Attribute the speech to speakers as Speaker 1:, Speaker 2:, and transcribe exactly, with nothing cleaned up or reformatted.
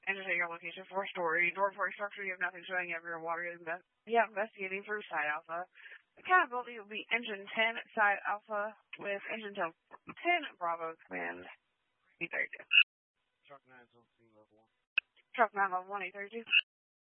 Speaker 1: Enter your location, four-story, door-for structure. You have nothing showing. You have your water. You have investigating for side alpha. Accountability will be engine ten, side alpha, with engine ten, Bravo, command, eight thirty-two.
Speaker 2: Truck nine, so level one.
Speaker 1: Truck nine, level one, eight thirty-two.